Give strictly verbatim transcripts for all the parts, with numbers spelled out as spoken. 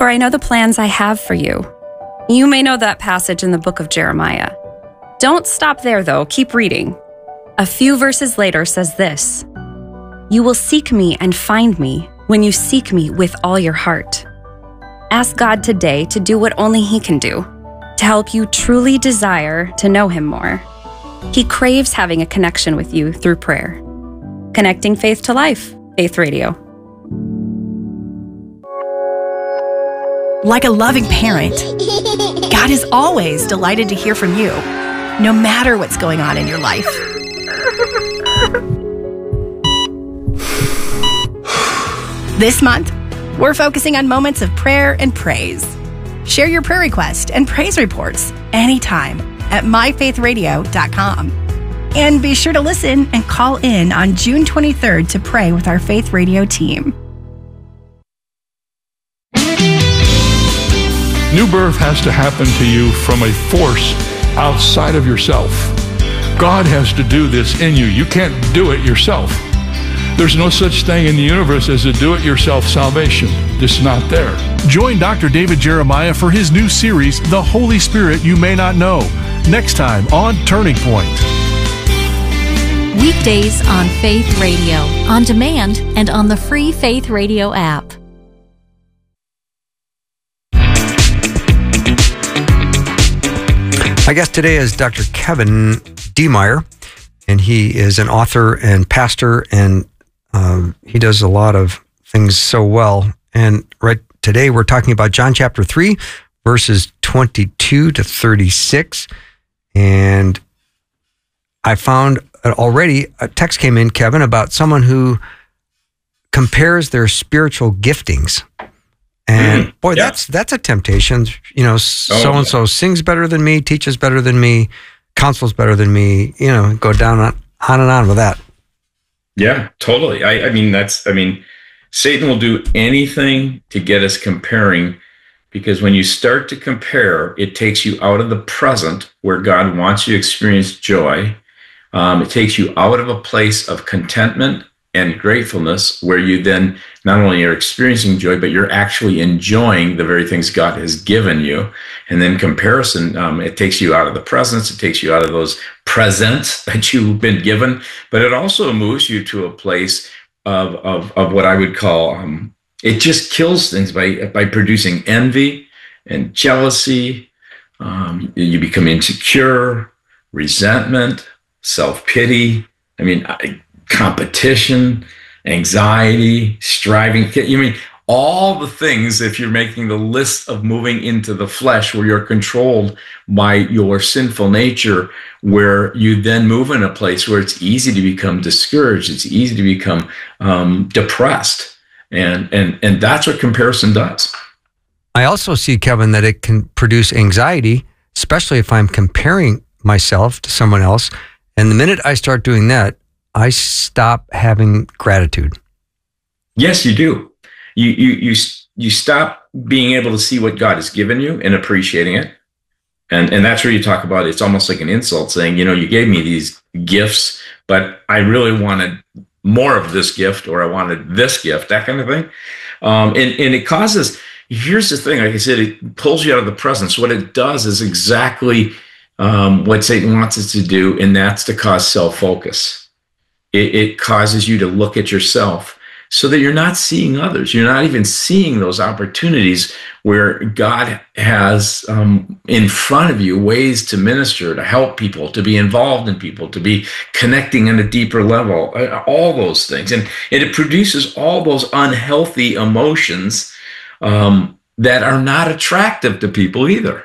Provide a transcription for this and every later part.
For I know the plans I have for you. You may know that passage in the book of Jeremiah. Don't stop there, though. Keep reading. A few verses later says this: "You will seek me and find me when you seek me with all your heart." Ask God today to do what only He can do, to help you truly desire to know Him more. He craves having a connection with you through prayer. Connecting faith to life. Faith Radio. Like a loving parent, God is always delighted to hear from you, no matter what's going on in your life. This month, we're focusing on moments of prayer and praise. Share your prayer request and praise reports anytime at my faith radio dot com. And be sure to listen and call in on June twenty-third to pray with our Faith Radio team. New birth has to happen to you from a force outside of yourself. God has to do this in you. You can't do it yourself. There's no such thing in the universe as a do-it-yourself salvation. It's not there. Join Doctor David Jeremiah for his new series, The Holy Spirit You May Not Know, next time on Turning Point. Weekdays on Faith Radio, on demand, and on the free Faith Radio app. My guest today is Doctor Kevin Demeyer, and he is an author and pastor, and um, he does a lot of things so well. And right today we're talking about John chapter three, verses twenty-two to thirty-six. And I found already a text came in, Kevin, about someone who compares their spiritual giftings. And mm-hmm. boy, yeah. that's that's a temptation. You know, so and so sings better than me, teaches better than me, counsels better than me. You know, go down on, on and on with that. Yeah, totally. I, I mean, that's. I mean, Satan will do anything to get us comparing, because when you start to compare, it takes you out of the present where God wants you to experience joy. Um, it takes you out of a place of contentment and gratefulness, where you then not only are experiencing joy, but you're actually enjoying the very things God has given you. And then comparison, um, it takes you out of the presence, it takes you out of those presents that you've been given, but it also moves you to a place of of, of what I would call, um, it just kills things by, by producing envy and jealousy. Um, you become insecure, resentment, self-pity. I mean, I, competition, anxiety, striving. You mean all the things, if you're making the list of moving into the flesh, where you're controlled by your sinful nature, where you then move in a place where it's easy to become discouraged. It's easy to become um, depressed. And, and, and that's what comparison does. I also see, Kevin, that it can produce anxiety, especially if I'm comparing myself to someone else. And the minute I start doing that, I stop having gratitude. Yes, you do. You you you you stop being able to see what God has given you and appreciating it. And and that's where you talk about, it's almost like an insult, saying, you know, you gave me these gifts, but I really wanted more of this gift, or I wanted this gift, that kind of thing. Um, and, and it causes, here's the thing, like I said, it pulls you out of the presence. What it does is exactly um, what Satan wants us to do, and that's to cause self-focus. It, it causes you to look at yourself so that you're not seeing others. You're not even seeing those opportunities where God has um, in front of you ways to minister, to help people, to be involved in people, to be connecting on a deeper level, all those things. And, and it produces all those unhealthy emotions um, that are not attractive to people either.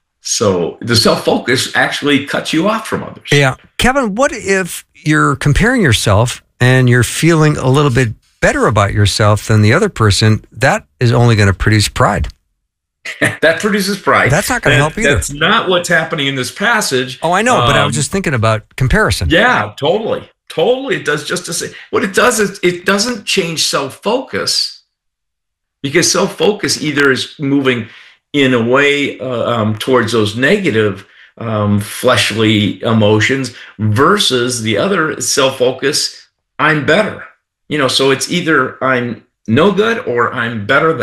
So the self-focus actually cuts you off from others. Yeah. Kevin, what if you're comparing yourself and you're feeling a little bit better about yourself than the other person? That is only going to produce pride. That produces pride. That's not going to help either. That's not what's happening in this passage. Oh, I know, um, but I was just thinking about comparison. Yeah, totally. Totally. It does just to say, what it does is it doesn't change self-focus, because self-focus either is moving in a way uh, um, towards those negative um, fleshly emotions, versus the other self-focus, I'm better. You know, so it's either I'm no good or I'm better than.